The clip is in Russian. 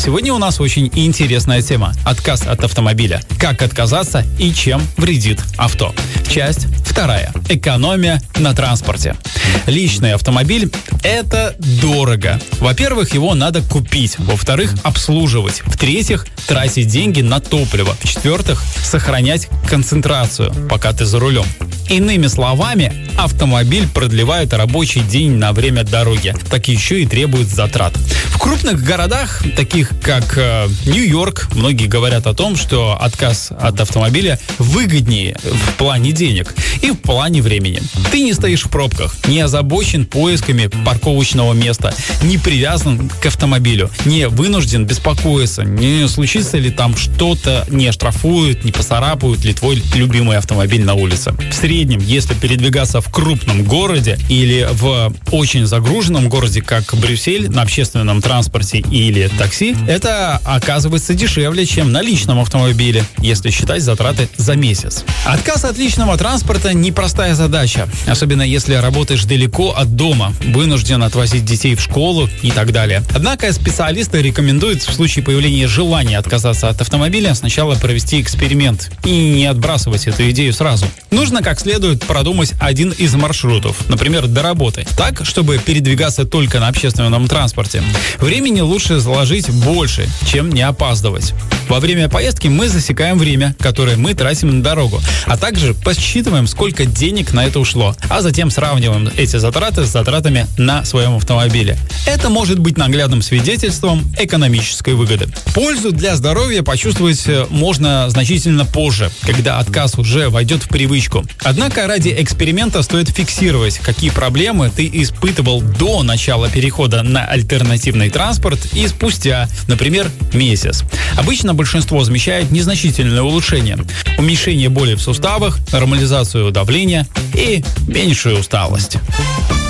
Сегодня у нас очень интересная тема – отказ от автомобиля. Как отказаться и чем вредит авто. Часть 2. Экономия на транспорте. Личный автомобиль – это дорого. Во-первых, его надо купить. Во-вторых, обслуживать. В-третьих, тратить деньги на топливо. В-четвертых, сохранять концентрацию, пока ты за рулем. Иными словами, автомобиль продлевает рабочий день на время дороги, так еще и требует затрат. В крупных городах, таких как Нью-Йорк, многие говорят о том, что отказ от автомобиля выгоднее в плане денег и в плане времени. Ты не стоишь в пробках, не озабочен поисками парковочного места, не привязан к автомобилю, не вынужден беспокоиться, не случится ли там что-то, не оштрафуют, не поцарапают ли твой любимый автомобиль на улице. В среднем, если передвигаться в крупном городе или в очень загруженном городе, как Брюссель, на общественном транспорте или такси, это оказывается дешевле, чем на личном автомобиле, если считать затраты за месяц. Отказ от личного транспорта – непростая задача, особенно если работаешь далеко от дома, вынужден отвозить детей в школу и так далее. Однако специалисты рекомендуют в случае появления желания отказаться от автомобиля сначала провести эксперимент и не отбрасывать эту идею сразу. Нужно как следует продумать один из маршрутов, например, до работы, так, чтобы передвигаться только на общественном транспорте. Времени лучше заложить больше, чем не опаздывать. Во время поездки мы засекаем время, которое мы тратим на дорогу, а также подсчитываем, сколько денег на это ушло, а затем сравниваем эти затраты с затратами на своем автомобиле. Это может быть наглядным свидетельством экономической выгоды. Пользу для здоровья почувствовать можно значительно позже, когда отказ уже войдет в привычку. Однако ради эксперимента стоит фиксировать, какие проблемы ты испытывал до начала перехода на альтернативный транспорт и спустя, например, месяц. Обычно большинство замечает незначительное улучшение, уменьшение боли в суставах, нормализацию давления и меньшую усталость.